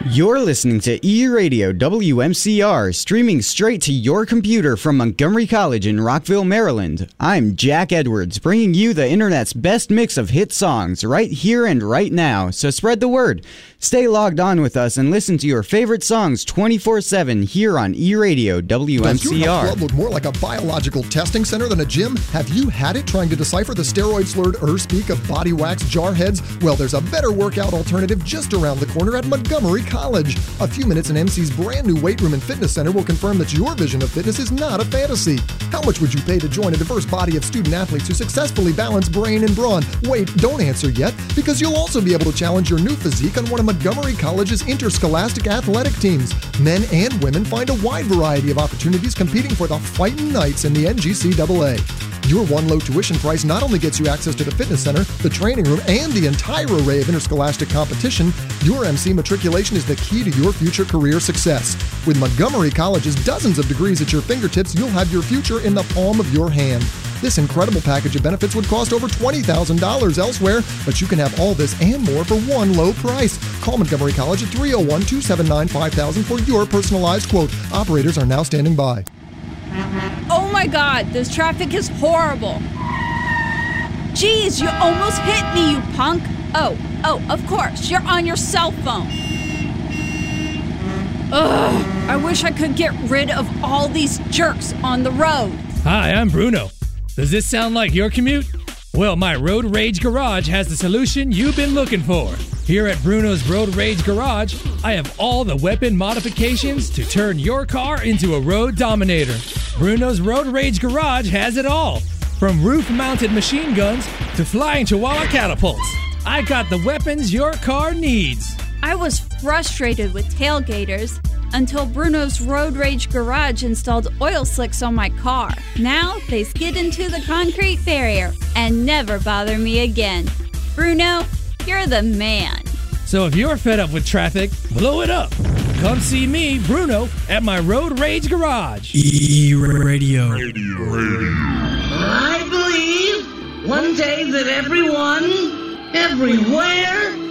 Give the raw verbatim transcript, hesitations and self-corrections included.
You're listening to E-Radio W M C R, streaming straight to your computer from Montgomery College in Rockville, Maryland. I'm Jack Edwards, bringing you the internet's best mix of hit songs right here and right now, so spread the word. Stay logged on with us and listen to your favorite songs twenty-four seven here on E-Radio W M C R. Does your health club look more like a biological testing center than a gym? Have you had it trying to decipher the steroid-slurred er-speak of body wax jarheads? Well, there's a better workout alternative just around the corner at Montgomery College. A few minutes in M C's brand new weight room and fitness center will confirm that your vision of fitness is not a fantasy. How much would you pay to join a diverse body of student athletes who successfully balance brain and brawn? Wait, don't answer yet, because you'll also be able to challenge your new physique on one of Montgomery College's interscholastic athletic teams. Men and women find a wide variety of opportunities competing for the Fightin' Knights in the N G C A A. Your one low tuition price not only gets you access to the fitness center, the training room, and the entire array of interscholastic competition, your M C matriculation is the key to your future career success. With Montgomery College's dozens of degrees at your fingertips, you'll have your future in the palm of your hand. This incredible package of benefits would cost over twenty thousand dollars elsewhere, but you can have all this and more for one low price. Call Montgomery College at three oh one, two seven nine, five thousand for your personalized quote. Operators are now standing by. Oh my God, this traffic is horrible. Jeez, you almost hit me, you punk. Oh, oh, of course, you're on your cell phone. Ugh, I wish I could get rid of all these jerks on the road. Hi, I'm Bruno. Does this sound like your commute? Well, my Road Rage Garage has the solution you've been looking for. Here at Bruno's Road Rage Garage, I have all the weapon modifications to turn your car into a road dominator. Bruno's Road Rage Garage has it all, from roof-mounted machine guns to flying chihuahua catapults. I got the weapons your car needs. I was frustrated with tailgaters until Bruno's Road Rage Garage installed oil slicks on my car. Now they skid into the concrete barrier and never bother me again. Bruno, you're the man. So if you're fed up with traffic, blow it up. Come see me, Bruno, at my Road Rage Garage. E-Radio. I believe one day that everyone, everywhere,